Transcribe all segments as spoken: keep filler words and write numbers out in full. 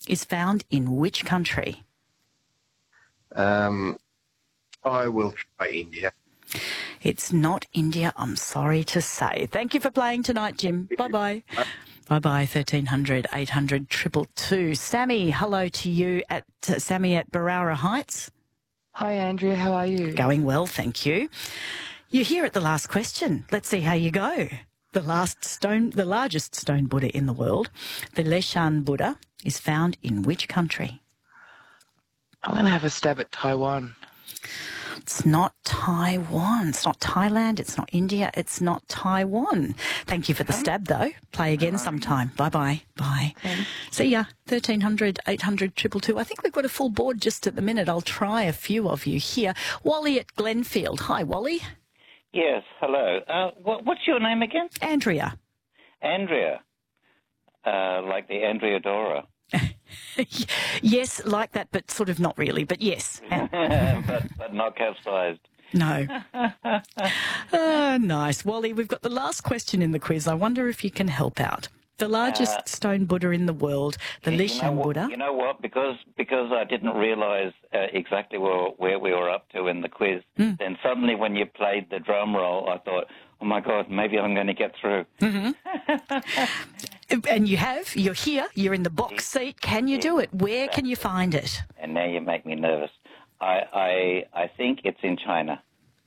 is found in which country? Um, I will try India. It's not India, I'm sorry to say. Thank you for playing tonight, Jim. Bye-bye. Bye-bye, thirteen hundred, eight hundred, two two two. Sammy, hello to you at uh, Sammy at Barara Heights. Hi, Andrea. How are you? Going well, thank you. You're here at the last question. Let's see how you go. The last stone, the largest stone Buddha in the world, the Leshan Buddha, is found in which country? I'm going to have a stab at Taiwan. It's not Taiwan. It's not Thailand. It's not India. It's not Taiwan. Thank you for the stab, though. Play again sometime. Bye-bye. Bye. Okay. See ya. thirteen hundred, eight hundred, two two two. I think we've got a full board just at the minute. I'll try a few of you here. Wally at Glenfield. Hi, Wally. Yes, hello. Uh, what, what's your name again? Andrea. Andrea. Uh, like the Andrea Dora. Yes, like that, but sort of not really, but yes. but, but not capsized. No. Oh, nice. Wally, we've got the last question in the quiz. I wonder if you can help out. The largest uh, stone Buddha in the world, the Leshan Buddha. You know what? Because because I didn't realise uh, exactly where, where we were up to in the quiz, mm. then suddenly when you played the drum roll, I thought, oh, my God, maybe I'm going to get through. Mm-hmm. And you have. You're here. You're in the box seat. Can you do it? Where can you find it? And now you make me nervous. I I, I think it's in China.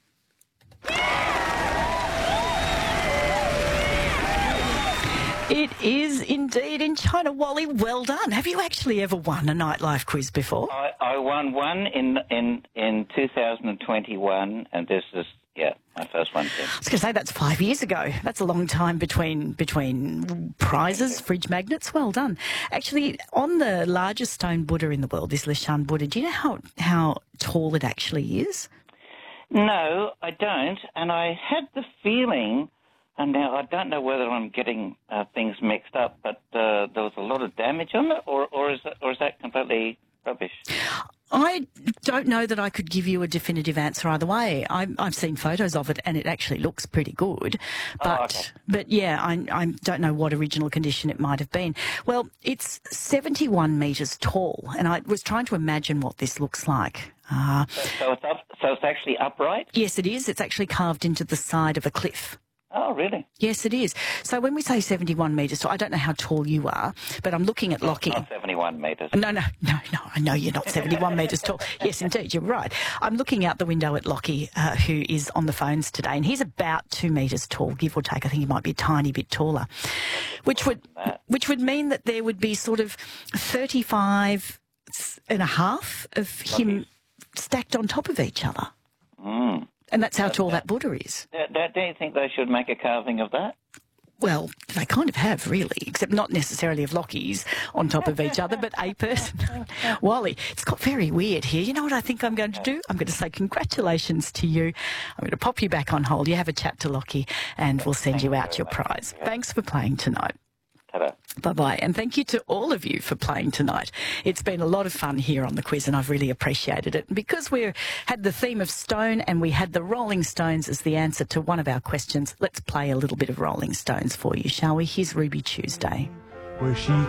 It is indeed in China. Wally, well done. Have you actually ever won a Nightlife quiz before? I, I won one in in in two thousand twenty-one, and this is, yeah, my first one. Too. I was going to say, that's five years ago. That's a long time between between prizes, fridge magnets. Well done. Actually, on the largest stone Buddha in the world, this Leshan Buddha, do you know how, how tall it actually is? No, I don't. And I had the feeling... And now I don't know whether I'm getting uh, things mixed up, but uh, there was a lot of damage on it, or, or is that, or is that completely rubbish? I don't know that I could give you a definitive answer either way. I, I've seen photos of it, and it actually looks pretty good. But, oh, okay. but yeah, I, I don't know what original condition it might have been. Well, it's seventy-one metres tall, and I was trying to imagine what this looks like. Uh, so, so it's up, so it's actually upright? Yes, it is. It's actually carved into the side of a cliff. Oh, really? Yes, it is. So when we say seventy-one metres, so I don't know how tall you are, but I'm looking at Lockie. Not seventy-one metres. No, no, no, no. I know you're not seventy-one metres tall. Yes, indeed, you're right. I'm looking out the window at Lockie, uh, who is on the phones today, and he's about two metres tall, give or take. I think he might be a tiny bit taller, which would which would mean that there would be sort of thirty-five and a half of him stacked on top of each other. Mm. And that's how tall that Buddha is. Do you think they should make a carving of that? Well, they kind of have, really, except not necessarily of Lockies on top of each other, but a person. Wally, it's got very weird here. You know what I think I'm going to do? I'm going to say congratulations to you. I'm going to pop you back on hold. You have a chat to Lockie, and we'll send you out your prize. Thanks for playing tonight. Bye-bye. And thank you to all of you for playing tonight. It's been a lot of fun here on the quiz, and I've really appreciated it. And because we had the theme of stone and we had the Rolling Stones as the answer to one of our questions, let's play a little bit of Rolling Stones for you, shall we? Here's Ruby Tuesday. Where she